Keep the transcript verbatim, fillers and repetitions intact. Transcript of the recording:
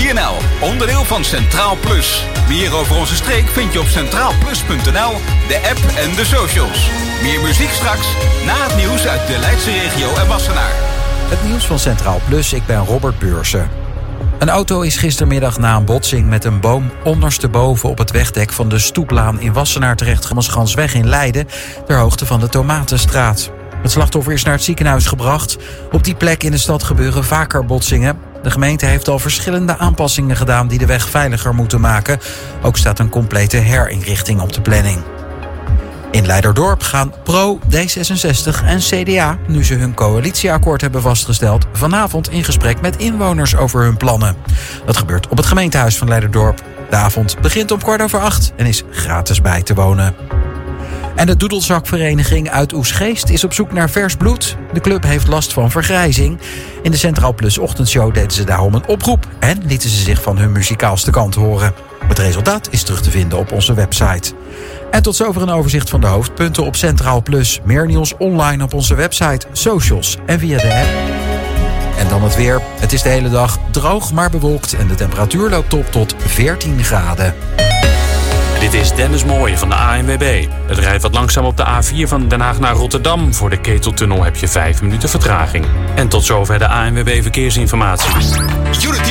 N L, onderdeel van Centraal Plus. Meer over onze streek vind je op centraal plus punt n l, de app en de socials. Meer muziek straks, na het nieuws uit de Leidse regio en Wassenaar. Het nieuws van Centraal Plus, ik ben Robert Beursen. Een auto is gistermiddag na een botsing met een boom ondersteboven op het wegdek van de Stoeplaan in Wassenaar terechtgekomen Schansweg in Leiden, ter hoogte van de Tomatenstraat. Het slachtoffer is naar het ziekenhuis gebracht. Op die plek in de stad gebeuren vaker botsingen. De gemeente heeft al verschillende aanpassingen gedaan die de weg veiliger moeten maken. Ook staat een complete herinrichting op de planning. In Leiderdorp gaan Pro, D zesenzestig en C D A, nu ze hun coalitieakkoord hebben vastgesteld, vanavond in gesprek met inwoners over hun plannen. Dat gebeurt op het gemeentehuis van Leiderdorp. De avond begint om kwart over acht en is gratis bij te wonen. En de Doedelzakvereniging uit Oesgeest is op zoek naar vers bloed. De club heeft last van vergrijzing. In de Centraal Plus ochtendshow deden ze daarom een oproep en lieten ze zich van hun muzikaalste kant horen. Het resultaat is terug te vinden op onze website. En tot zover een overzicht van de hoofdpunten op Centraal Plus. Meer nieuws online op onze website, socials en via de app. En dan het weer. Het is de hele dag droog maar bewolkt en de temperatuur loopt op tot veertien graden. Dit is Dennis Mooij van de A N W B. Het rijdt wat langzaam op de A vier van Den Haag naar Rotterdam. Voor de Keteltunnel heb je vijf minuten vertraging. En tot zover de A N W B Verkeersinformatie. Unity